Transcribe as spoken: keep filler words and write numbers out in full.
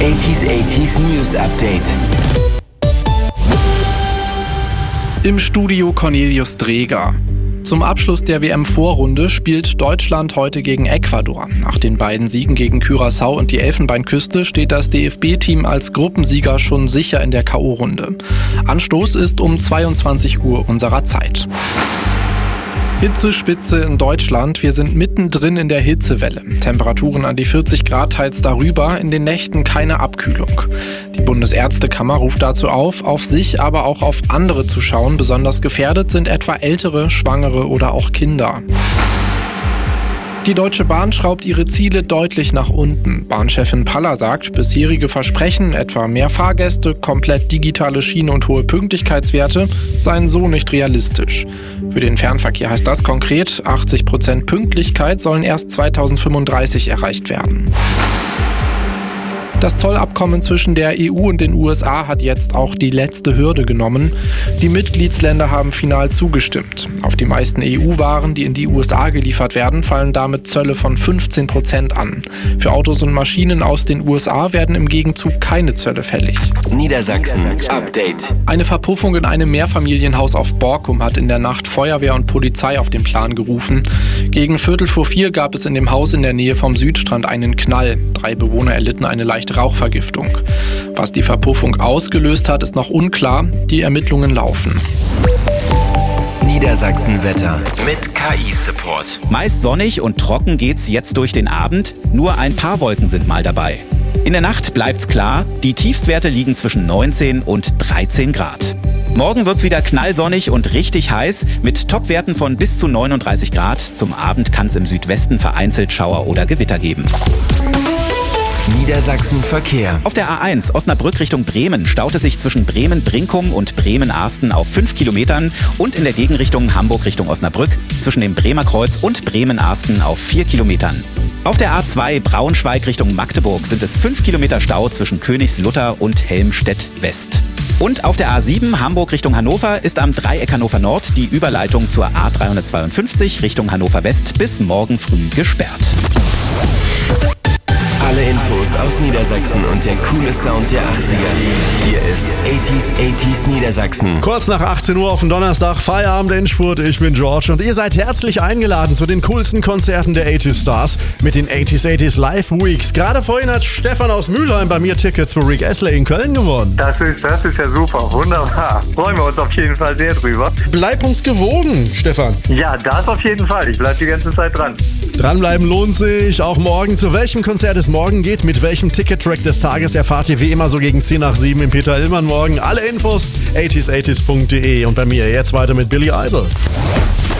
achtziger achtziger News Update. Im Studio Cornelius Dreger. Zum Abschluss der W M-Vorrunde spielt Deutschland heute gegen Ecuador. Nach den beiden Siegen gegen Curaçao und die Elfenbeinküste steht das D F B-Team als Gruppensieger schon sicher in der K O-Runde. Anstoß ist um zweiundzwanzig Uhr unserer Zeit. Hitzespitze in Deutschland. Wir sind mittendrin in der Hitzewelle. Temperaturen an die vierzig Grad, teils darüber. In den Nächten keine Abkühlung. Die Bundesärztekammer ruft dazu auf, auf sich, aber auch auf andere zu schauen. Besonders gefährdet sind etwa Ältere, Schwangere oder auch Kinder. Die Deutsche Bahn schraubt ihre Ziele deutlich nach unten. Bahnchefin Paller sagt, bisherige Versprechen, etwa mehr Fahrgäste, komplett digitale Schiene und hohe Pünktlichkeitswerte, seien so nicht realistisch. Für den Fernverkehr heißt das konkret, achtzig Prozent Pünktlichkeit sollen erst zweitausendfünfunddreißig erreicht werden. Das Zollabkommen zwischen der E U und den U S A hat jetzt auch die letzte Hürde genommen. Die Mitgliedsländer haben final zugestimmt. Auf die meisten E U-Waren, die in die U S A geliefert werden, fallen damit Zölle von fünfzehn Prozent an. Für Autos und Maschinen aus den U S A werden im Gegenzug keine Zölle fällig. Niedersachsen Update. Eine Verpuffung in einem Mehrfamilienhaus auf Borkum hat in der Nacht Feuerwehr und Polizei auf den Plan gerufen. Gegen Viertel vor vier gab es in dem Haus in der Nähe vom Südstrand einen Knall. Drei Bewohner erlitten eine leichte Rauchvergiftung. Was die Verpuffung ausgelöst hat, ist noch unklar. Die Ermittlungen laufen. Niedersachsen Wetter mit K I-Support. Meist sonnig und trocken geht's jetzt durch den Abend. Nur ein paar Wolken sind mal dabei. In der Nacht bleibt's klar. Die Tiefstwerte liegen zwischen neunzehn und dreizehn Grad. Morgen wird's wieder knallsonnig und richtig heiß mit Topwerten von bis zu neununddreißig Grad. Zum Abend kann's im Südwesten vereinzelt Schauer oder Gewitter geben. Niedersachsen Verkehr. Auf der A eins Osnabrück Richtung Bremen staut es sich zwischen Bremen-Brinkum und Bremen-Arsten auf fünf Kilometern und in der Gegenrichtung Hamburg Richtung Osnabrück zwischen dem Bremer Kreuz und Bremen-Arsten auf vier Kilometern. Auf der A zwei Braunschweig Richtung Magdeburg sind es fünf Kilometer Stau zwischen Königslutter und Helmstedt-West. Und auf der A sieben Hamburg Richtung Hannover ist am Dreieck Hannover Nord die Überleitung zur A dreihundertzweiundfünfzig Richtung Hannover West bis morgen früh gesperrt. Alle Infos aus Niedersachsen und der coole Sound der achtziger. Hier ist achtziger achtziger Niedersachsen. Kurz nach achtzehn Uhr auf dem Donnerstag, Feierabend Endspurt. Ich bin George und ihr seid herzlich eingeladen zu den coolsten Konzerten der achtziger Stars mit den achtziger achtziger Live Weeks. Gerade vorhin hat Stefan aus Mülheim bei mir Tickets für Rick Astley in Köln gewonnen. Das ist, das ist ja super, wunderbar. Freuen wir uns auf jeden Fall sehr drüber. Bleib uns gewogen, Stefan. Ja, das auf jeden Fall. Ich bleib die ganze Zeit dran. Dranbleiben lohnt sich, auch morgen. Zu welchem Konzert es morgen geht, mit welchem Ticket-Track des Tages erfahrt ihr wie immer so gegen zehn nach sieben im Peter Illmann morgen. Alle Infos achtziger achtziger punkt de und bei mir jetzt weiter mit Billy Idol.